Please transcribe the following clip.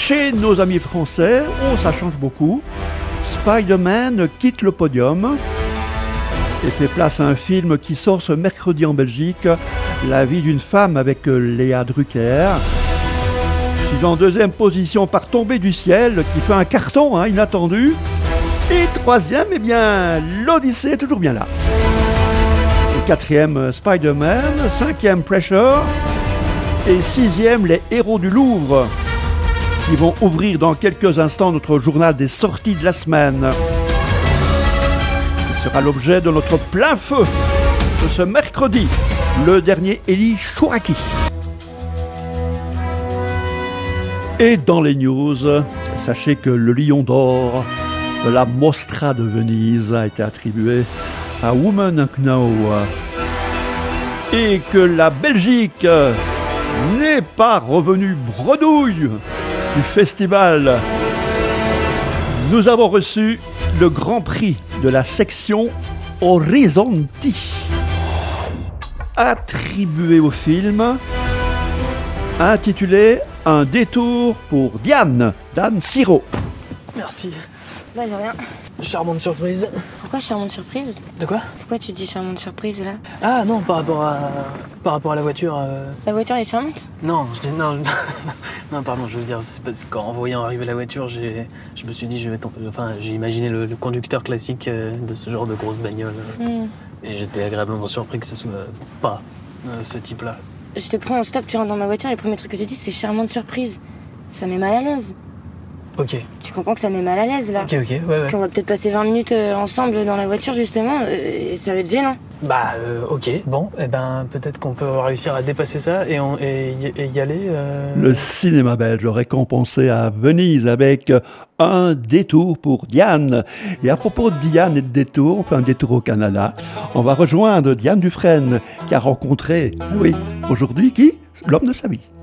Chez nos amis français, ça change beaucoup. Spider-Man quitte le podium et fait place à un film qui sort ce mercredi en Belgique, La vie d'une femme avec Léa Drucker. Suivant en deuxième position par Tombé du ciel, qui fait un carton inattendu. Et troisième, l'Odyssée est toujours bien là. Et quatrième, Spider-Man. Cinquième, Pressure. Et sixième, les héros du Louvre, qui vont ouvrir dans quelques instants notre journal des sorties de la semaine. Ce sera l'objet de notre plein feu de ce mercredi, le dernier Elie Chouraki. Et dans les news, sachez que le Lion d'or de la Mostra de Venise a été attribué à Woman Now. Et que la Belgique n'est pas revenue bredouille du festival. Nous avons reçu le Grand Prix de la section Horizonti, attribué au film intitulé Un détour pour Diane, Dan Siro. Merci. Bah, de rien. Charmante surprise. Pourquoi charmante surprise? De quoi? Pourquoi tu dis charmante surprise là? Ah non, par rapport à la voiture. La voiture est charmante? Non, je dis non. Non, pardon, je veux dire, c'est parce qu'en voyant arriver la voiture, je me suis dit, j'ai imaginé le conducteur classique de ce genre de grosse bagnole. Et j'étais agréablement surpris que ce soit pas ce type-là. Je te prends en stop, tu rentres dans ma voiture, et le premier truc que tu dis, c'est charmante surprise. Ça met mal à l'aise. Ok. Tu comprends que ça met mal à l'aise là? Ok, ouais. Qu'on va peut-être passer 20 minutes ensemble dans la voiture justement, et ça va être gênant. Bah, ok, bon, peut-être qu'on peut réussir à dépasser ça et y aller. Le cinéma belge récompensé à Venise avec Un détour pour Diane. Et à propos de Diane et de détour, on fait un détour au Canada. On va rejoindre Diane Dufresne qui a rencontré, aujourd'hui qui? L'homme de sa vie.